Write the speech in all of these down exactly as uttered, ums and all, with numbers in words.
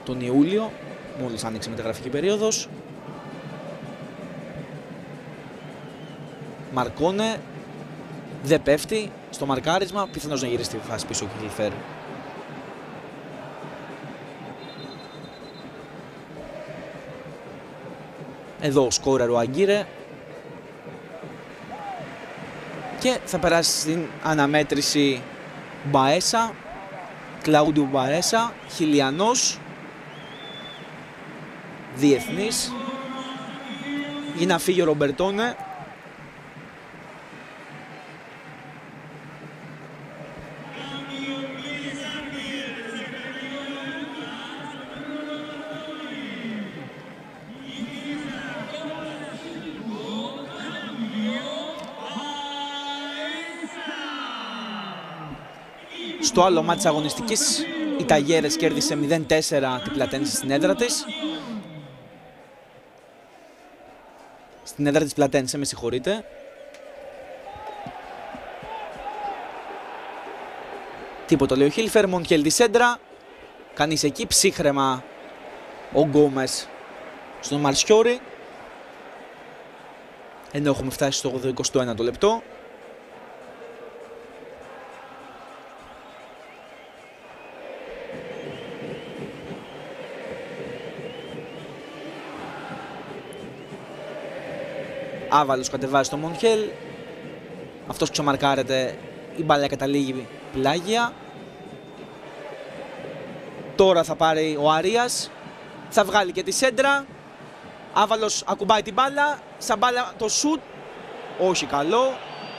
τον Ιούλιο, μόλις άνοιξε η μεταγραφική περίοδος. Μαρκώνε, δεν πέφτει στο μαρκάρισμα, πιθανώς να γυρίσει τη φάση πίσω ο Χίλφερ. Εδώ ο σκόρερ ο Αγκύρε. Και θα περάσει στην αναμέτρηση Μπαέσα, Κλάουντιο Μπαέσα, Χιλιανός, διεθνής, για να φύγει ο Ρομπερτόνε. Στο άλλο μάτι της αγωνιστικής, η Ταγέρες κέρδισε μηδέν τέσσερα την Πλατένse στην έδρα της. Στην έδρα της Πλατένse, με συγχωρείτε. Τίποτα λέει ο Χίλφερ, Μοντιέλ τη σέντρα. Κανείς εκεί, ψύχρεμα ο Γκόμες στον Μαρσιόρι. Ενώ έχουμε φτάσει στο εικοστό ένατο λεπτό. Άβαλος κατεβάζει στο Μοντιέλ. Αυτός ξεμαρκάρεται, η μπάλα καταλήγει πλάγια. Τώρα θα πάρει ο Αρίας, θα βγάλει και τη σέντρα. Άβαλος ακουμπάει την μπάλα, σαν μπάλα το σουτ, όχι καλό.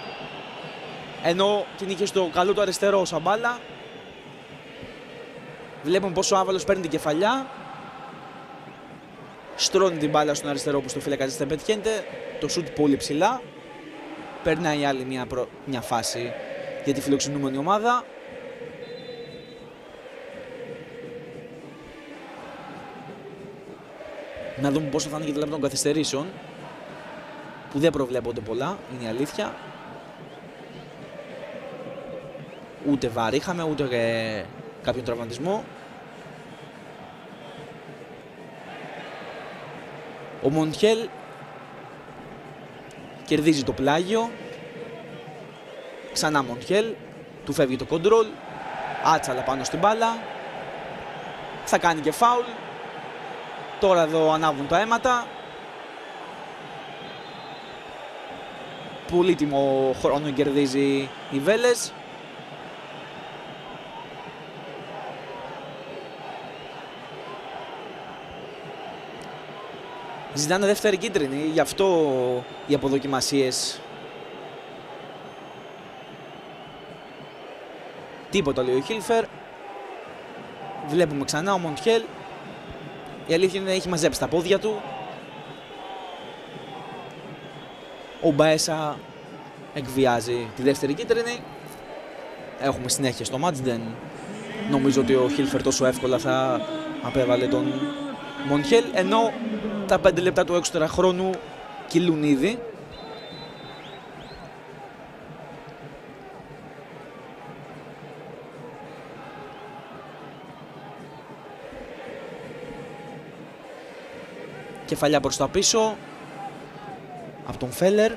Ενώ την είχε στο καλό του αριστερό σαν μπάλα. Βλέπουμε πως ο Άβαλος παίρνει την κεφαλιά. Στρώνει την μπάλα στον αριστερό που στο φύλακας δεν πετυχαίνεται. Το σουτ πολύ ψηλά. Περνάει άλλη μια, προ... μια φάση για τη φιλοξενούμενη ομάδα. Να δούμε πόσο θα είναι και τα λεπτά των καθυστερήσεων, που δεν προβλέπονται πολλά, είναι η αλήθεια. Ούτε βάρη είχαμε, ούτε και κάποιον τραυματισμό. Ο Μοντιέλ κερδίζει το πλάγιο. Ξανά Μοντιέλ, του φεύγει το κοντρόλ. Άτσαλα πάνω στην μπάλα. Θα κάνει και φάουλ. Τώρα εδώ ανάβουν τα αίματα. Πολύτιμο χρόνο κερδίζει η Βέλες. Ζητάνε δεύτερη κίτρινη, γι' αυτό οι αποδοκιμασίες. Τίποτα λέει ο Χίλφερ. Βλέπουμε ξανά ο Μοντιέλ. Η αλήθεια είναι ότι έχει μαζέψει τα πόδια του. Ο Μπαέσα εκβιάζει τη δεύτερη κίτρινη. Έχουμε συνέχεια στο μάτς. Δεν νομίζω ότι ο Χίλφερ τόσο εύκολα θα απέβαλε τον Μοντιέλ. Ενώ τα πέντε λεπτά του έξτρα χρόνου κυλούν ήδη. Κεφαλιά προς τα πίσω από τον Φέλερ.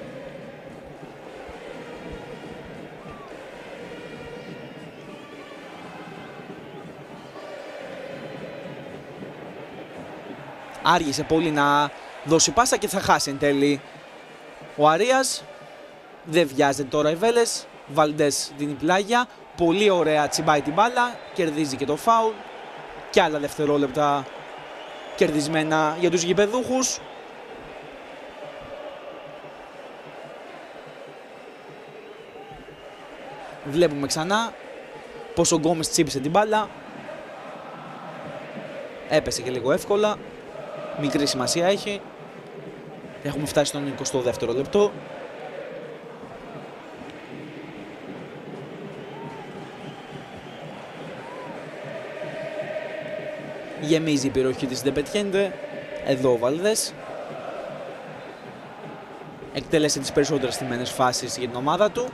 Άργησε πολύ να δώσει πάσα και θα χάσει εν τέλει ο Αρίας. Δεν βιάζεται τώρα οι Βέλες. Βαλντές δίνει πλάγια. Πολύ ωραία τσιμπάει την μπάλα. Κερδίζει και το φάουλ. Και άλλα δευτερόλεπτα κερδισμένα για τους γηπεδούχους. Βλέπουμε ξανά πως ο Γκόμες τσίπησε την μπάλα. Έπεσε και λίγο εύκολα. Μικρή σημασία έχει. Έχουμε φτάσει στον εικοστό δεύτερο λεπτό. Γεμίζει η περιοχή της, δεν πετυχαίνεται. Εδώ ο Βαλδές εκτέλεσε τις περισσότερες στιμένες φάσεις για την ομάδα του.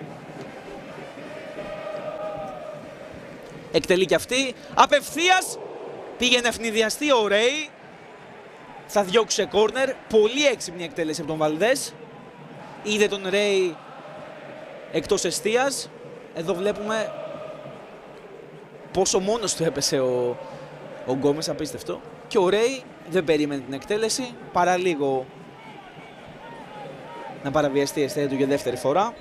Εκτελεί και αυτή. Απευθείας Πήγε να ευνηδιαστεί ο Ρέι. Θα διώξει σε κόρνερ. Πολύ έξυπνη εκτέλεση από τον Βαλντές. Είδε τον Ρέι εκτός εστίας. Εδώ βλέπουμε πόσο μόνος του έπεσε ο, ο Γκόμες, απίστευτο. Και ο Ρέι δεν περίμενε την εκτέλεση. Παρά λίγο να παραβιαστεί η αιστεία του για δεύτερη φορά.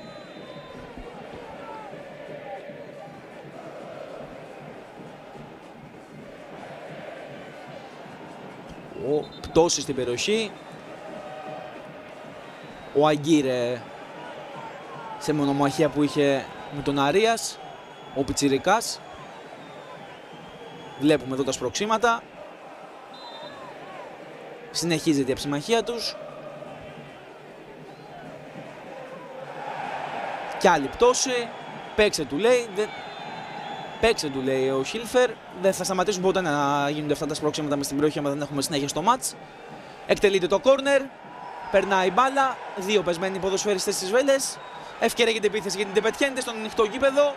Ο πτώση στην περιοχή. Ο Αγκύρε σε μονομαχία που είχε με τον Αρίας. Ο Πιτσιρικάς. Βλέπουμε εδώ τα σπροξήματα. Συνεχίζεται η αψημαχία τους. Κι άλλη πτώση. Παίξε του λέει. Δεν... Παίξε του λέει ο Χίλφερ. Δεν θα σταματήσουν ποτέ να γίνονται αυτά τα σπροξήματα μες στην περιοχή άμα δεν έχουμε συνέχεια στο μάτς. Εκτελείται το κόρνερ. Περνάει η μπάλα. Δύο πεσμένοι ποδοσφαιριστές στις Βέλες. Ευκαιρία για την επίθεση γιατί την πετυχαίνεται στον ανοιχτό γήπεδο.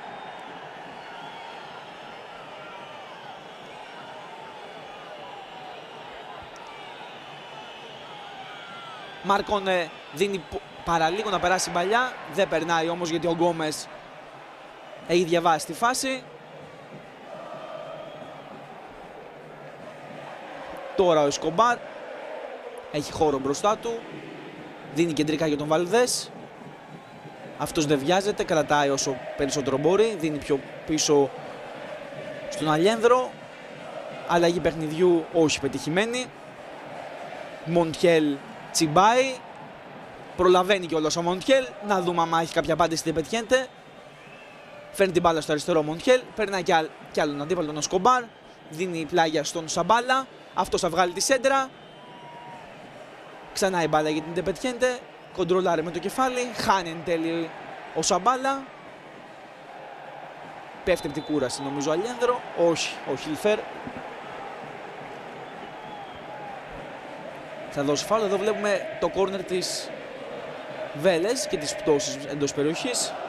Μάρκονε δίνει παραλίγο να περάσει η παλιά. Δεν περνάει όμως γιατί ο Γκόμες έχει διαβάσει τη φάση. Τώρα ο Εσκομπάρ έχει χώρο μπροστά του. Δίνει κεντρικά για τον Βαλδές. Αυτός δεν βιάζεται, κρατάει όσο περισσότερο μπορεί. Δίνει πιο πίσω στον Αλιένδρο. Αλλαγή παιχνιδιού όχι πετυχημένη. Μοντιέλ τσιμπάει. Προλαβαίνει κιόλας ο Μοντιέλ. Να δούμε αν έχει κάποια απάντηση δεν πετυχαίνεται. Φέρνει την μπάλα στο αριστερό ο Μοντιέλ. Περνάει κι, κι άλλον αντίπαλο τον Εσκομπάρ. Δίνει πλάγια στον Σαμπάλα. Αυτός θα βγάλει τη σέντρα. Ξανά η μπάλα γιατί δεν πετυχαίνεται. Κοντρολάρει με το κεφάλι. Χάνει εν τέλει ο Σαμπάλα. Πέφτει από την κούραση νομίζω ο Αλιένδρο. Όχι, ο Χίλφερ. Θα δώσει φάουλ. Εδώ βλέπουμε το κόρνερ της Βέλες και τις πτώσεις εντός περιοχής.